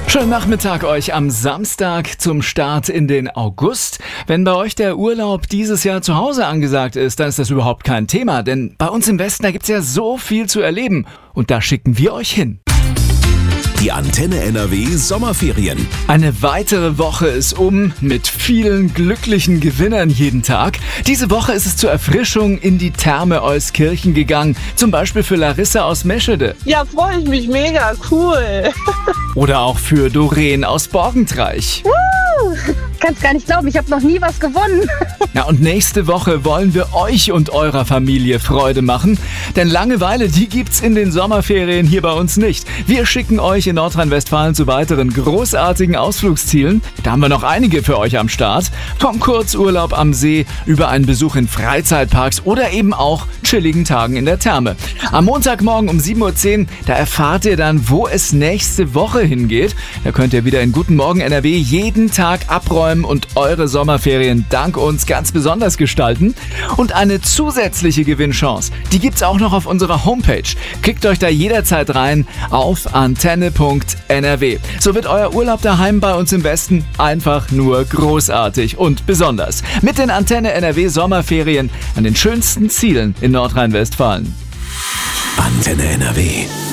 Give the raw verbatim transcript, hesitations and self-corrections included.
Schönen Nachmittag euch am Samstag zum Start in den August. Wenn bei euch der Urlaub dieses Jahr zu Hause angesagt ist, dann ist das überhaupt kein Thema, denn bei uns im Westen, da gibt's ja so viel zu erleben und da schicken wir euch hin. Die Antenne N R W Sommerferien. Eine weitere Woche ist um, mit vielen glücklichen Gewinnern jeden Tag. Diese Woche ist es zur Erfrischung in die Therme Euskirchen gegangen. Zum Beispiel für Larissa aus Meschede. Ja, freue ich mich mega, cool. Oder auch für Doreen aus Borgentreich. Uh, kannst gar nicht glauben, ich habe noch nie was gewonnen. Ja, und nächste Woche wollen wir euch und eurer Familie Freude machen. Denn Langeweile, die gibt's in den Sommerferien hier bei uns nicht. Wir schicken euch in Nordrhein-Westfalen zu weiteren großartigen Ausflugszielen. Da haben wir noch einige für euch am Start. Vom Kurzurlaub am See über einen Besuch in Freizeitparks oder eben auch chilligen Tagen in der Therme. Am Montagmorgen um sieben Uhr zehn, da erfahrt ihr dann, wo es nächste Woche hingeht. Da könnt ihr wieder in Guten Morgen N R W jeden Tag abräumen und eure Sommerferien dank uns ganz besonders gestalten. Und eine zusätzliche Gewinnchance, die gibt's auch noch auf unserer Homepage. Klickt euch da jederzeit rein auf antenne punkt n r w. So wird euer Urlaub daheim bei uns im Westen einfach nur großartig und besonders. Mit den Antenne N R W Sommerferien an den schönsten Zielen in Nordrhein-Westfalen. Antenne N R W.